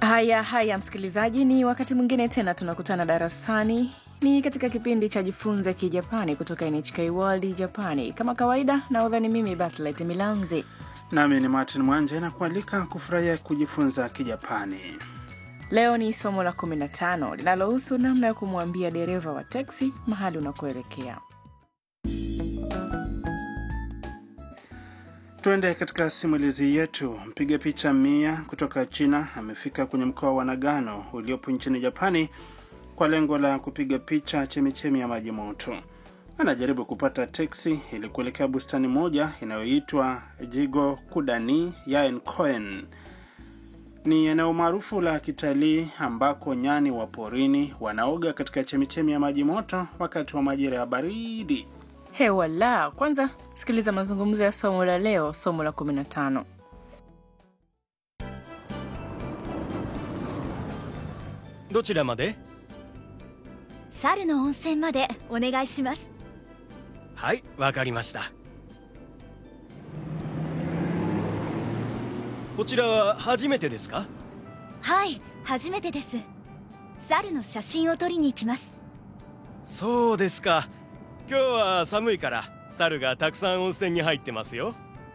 Haya msikilizaji, ni wakati mwingine tena tunakutana darasani. Ni katika kipindi cha Jifunze Kijapani kutoka NHK World Japani. Kama kawaida, nahodha ni mimi Bartlett Milanzi. Nami ni Martin Mwanje na kualika kufurahia kujifunza Kijapani. Leo ni somo la 15 linalohusu namna ya kumwambia dereva wa teksi mahali unakoelekea. Tuende katika simulizi yetu. Mpiga picha Mia kutoka China amefika kwenye mkoa wa Nagano uliopo nchini Japani kwa lengo la kupiga picha chemichemi ya maji moto. Anajaribu kupata teksi ili kuelekea bustani moja inayoitwa Jigo Kudani Yaenkoen. Ni eneo maarufu la kitalii ambako nyani wa porini wanaoga katika chemichemi ya maji moto wakati wa majira ya baridi. Hewala, kwanza sikiliza mazungumzo ya somo la leo, somo la 15. どちらまで? 猿の温泉までお願いします。 はい、わかりました。こちらは初めてですか? はい、初めてです。猿の写真を撮りに行きます。 そうですか。今日は寒いから猿がたくさん温泉に入ってますよ。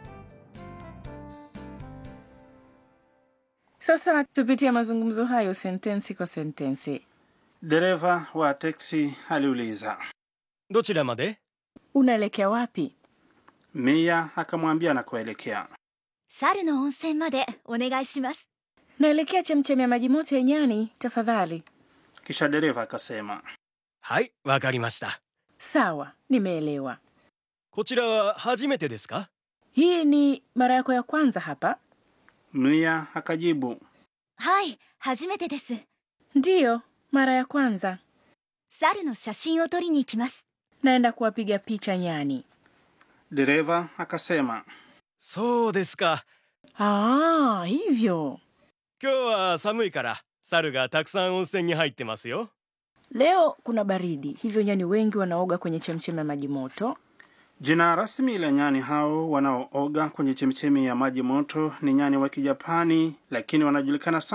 Sasa tupitie mazungumzo hayo sentensi kwa sentensi. Dereva wa teksi aliuliza, どちらまで? Unaelekea wapi? Mia akamwambia anakoelekea. 猿の温泉までお願いします。 Naelekea chemchemi ya maji moto ya nyani, tafadhali. Kisha dereva akasema, はい、わかりました。 Sawa, nimeelewa. こちらは初めてですか? Hii ni mara yako ya kwanza hapa? Mia akajibu, はい、初めてです。 Ndiyo, mara ya kwanza. 猿の写真を撮りに行きます。 Naenda kuwapiga picha nyani. Dereva akasema, そうですか。 Hivyo. 今日は寒いから猿がたくさん温泉に入ってますよ。 Leo kuna baridi, hivyo nyani wengi wanaoga kwenye chemchemi ya maji moto. Jina rasmi la nyani hao wanaooga kwenye chemchemi ya maji moto ni nyani wa Kijapani, lakini wanajulikana sana